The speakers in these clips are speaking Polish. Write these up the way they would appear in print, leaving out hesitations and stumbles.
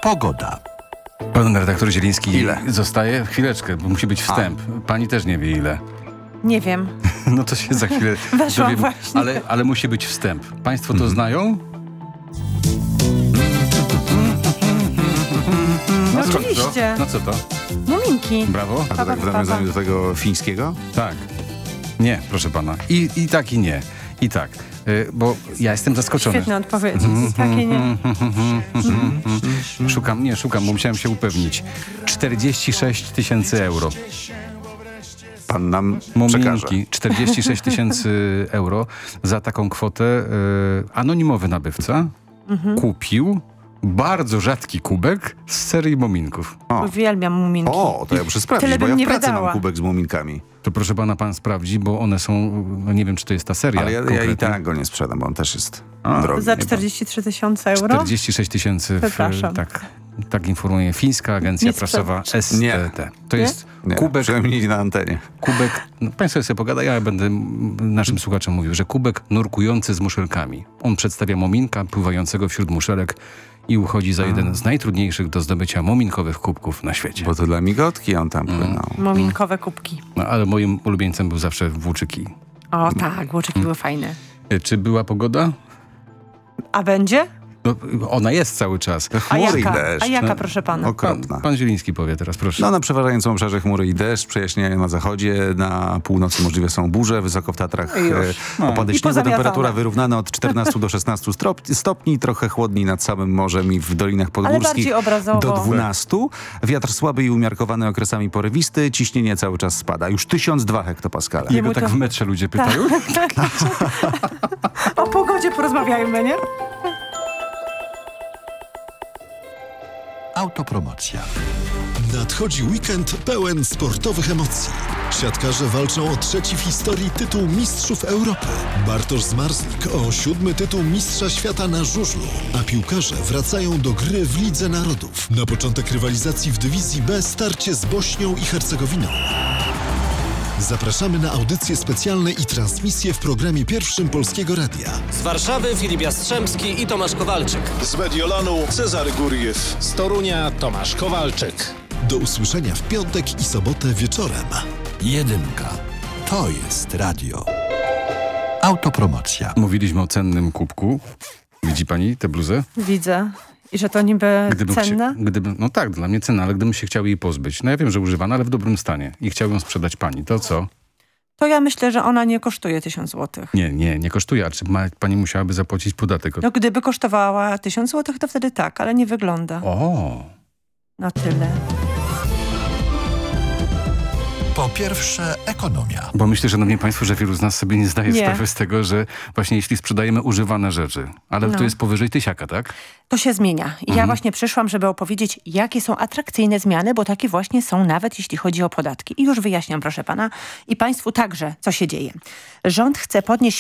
Pogoda. Pan redaktor Zieliński Ile? zostaje? Chwileczkę, bo musi być wstęp. Pani też nie wie ile. Nie wiem. No to się za chwilę Weszłam dowiemy. właśnie. Ale musi być wstęp. Państwo to znają? No co to? Oczywiście. No co to? Muminki. Brawo. A to tak w nawiązaniu do tego fińskiego? Tak. Nie, proszę pana. I tak, i nie. I tak. Bo ja jestem zaskoczony. Świetne odpowiedzi. Takie nie. Szukam, bo musiałem się upewnić. 46 000 euro. Pan nam przekaże. Muminki. 46 000 euro. Za taką kwotę anonimowy nabywca kupił bardzo rzadki kubek z serii muminków. Uwielbiam muminki. O, to ja muszę sprawdzić, Tyle bo bym ja w nie pracy wydała. mam kubek z muminkami. To proszę pana, pan sprawdzi, bo one są, no nie wiem, czy to jest ta seria. Ale ja i konkretnie. tak go nie sprzedam, bo on też jest drogi. Za 43 000 euro? 46 000. Przepraszam. Tak informuje fińska agencja Nie prasowa STT. Nie. To jest Nie, kubek. przynajmniej nie na antenie. Kubek, no, państwo sobie pogada, ja będę naszym słuchaczom mówił, że kubek nurkujący z muszelkami. On przedstawia muminka pływającego wśród muszelek i uchodzi za jeden z najtrudniejszych do zdobycia muminkowych kubków na świecie. Bo to dla migotki on tam płynął. Muminkowe kubki. No, ale moim ulubieńcem był zawsze włóczyki. O tak, łuczyki były fajne. Czy była pogoda? A będzie? No, ona jest cały czas. Chmury i deszcz. A jaka, proszę pana? Okropna. Pan Zieliński powie teraz, proszę. No, na przeważającym obszarze chmury i deszcz, przejaśnienia na zachodzie, na północy możliwe są burze, wysoko w Tatrach opady I śniegu, pozamiatane. temperatura wyrównana od 14 do 16 stopni, trochę chłodniej nad samym morzem i w dolinach podgórskich bardziej obrazowo. do 12. Wiatr słaby i umiarkowany okresami porywisty, ciśnienie cały czas spada. Już 1002 hektopaskale. Jego Jemu tak to- w metrze ludzie pytają? O pogodzie porozmawiajmy, nie? Autopromocja. Nadchodzi weekend pełen sportowych emocji. Siatkarze walczą o trzeci w historii tytuł Mistrzów Europy. Bartosz Zmarzlik o 7. tytuł Mistrza Świata na żużlu. A piłkarze wracają do gry w Lidze Narodów. Na początek rywalizacji w dywizji B starcie z Bośnią i Hercegowiną. Zapraszamy na audycje specjalne i transmisje w programie pierwszym Polskiego Radia. Z Warszawy Filip Jastrzębski i Tomasz Kowalczyk. Z Mediolanu Cezary Guriew. Z Torunia Tomasz Kowalczyk. Do usłyszenia w piątek i sobotę wieczorem. Jedynka. To jest radio. Autopromocja. Mówiliśmy o cennym kubku. Widzi pani tę bluzę? Widzę. I że to niby cenne? No tak, dla mnie cenna, ale gdybym się chciał jej pozbyć. No ja wiem, że używana, ale w dobrym stanie. I chciał ją sprzedać pani. To co? To ja myślę, że ona nie kosztuje 1000 zł. Nie kosztuje. A czy pani musiałaby zapłacić podatek? No gdyby kosztowała 1000 zł, to wtedy tak, ale nie wygląda. O! Na tyle. Po pierwsze, ekonomia. Bo myślę, szanowni państwo, że wielu z nas sobie nie zdaje Nie. sprawy z tego, że właśnie jeśli sprzedajemy używane rzeczy, ale No. to jest powyżej 1000, tak? To się zmienia. I ja właśnie przyszłam, żeby opowiedzieć, jakie są atrakcyjne zmiany, bo takie właśnie są nawet jeśli chodzi o podatki. I już wyjaśniam, proszę pana. I państwu także, co się dzieje. Rząd chce podnieść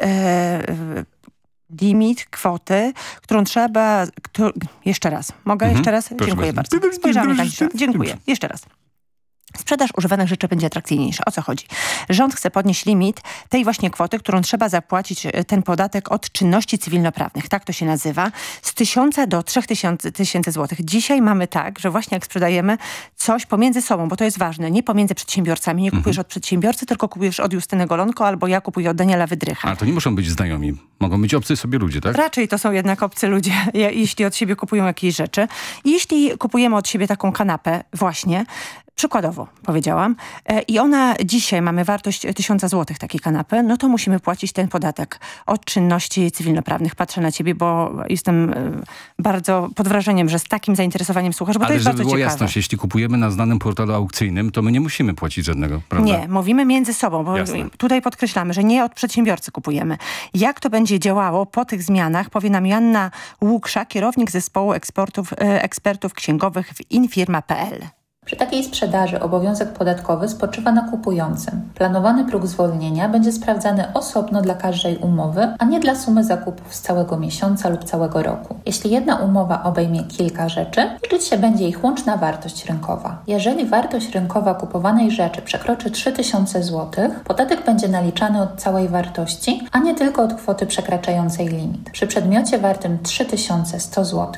limit kwoty, którą trzeba... Jeszcze raz. Mogę jeszcze raz? Proszę Dziękuję bardzo. bardzo. Spojrzałam na Dziękuję. Jeszcze raz. Sprzedaż używanych rzeczy będzie atrakcyjniejsza. O co chodzi? Rząd chce podnieść limit tej właśnie kwoty, którą trzeba zapłacić ten podatek od czynności cywilnoprawnych. Tak to się nazywa. Z 1000 do 3000 złotych. Dzisiaj mamy tak, że właśnie jak sprzedajemy coś pomiędzy sobą, bo to jest ważne, nie pomiędzy przedsiębiorcami. Nie kupujesz od przedsiębiorcy, tylko kupujesz od Justyny Golonko albo ja kupuję od Daniela Wydrycha. Ale to nie muszą być znajomi. Mogą być obcy sobie ludzie, tak? Raczej to są jednak obcy ludzie, jeśli od siebie kupują jakieś rzeczy. I jeśli kupujemy od siebie taką kanapę właśnie, przykładowo powiedziałam, i ona dzisiaj mamy wartość 1000 złotych takiej kanapy, no to musimy płacić ten podatek od czynności cywilnoprawnych. Patrzę na ciebie, bo jestem bardzo pod wrażeniem, że z takim zainteresowaniem słuchasz, bo to Ale jest żeby bardzo było ciekawe. jasność, jeśli kupujemy na znanym portalu aukcyjnym, to my nie musimy płacić żadnego, prawda? Nie, mówimy między sobą, bo Jasne. tutaj podkreślamy, że nie od przedsiębiorcy kupujemy. Jak to będzie działało po tych zmianach, powie nam Joanna Łuksza, kierownik zespołu ekspertów księgowych w infirma.pl. Przy takiej sprzedaży obowiązek podatkowy spoczywa na kupującym. Planowany próg zwolnienia będzie sprawdzany osobno dla każdej umowy, a nie dla sumy zakupów z całego miesiąca lub całego roku. Jeśli jedna umowa obejmie kilka rzeczy, liczyć się będzie ich łączna wartość rynkowa. Jeżeli wartość rynkowa kupowanej rzeczy przekroczy 3000 zł, podatek będzie naliczany od całej wartości, a nie tylko od kwoty przekraczającej limit. Przy przedmiocie wartym 3100 zł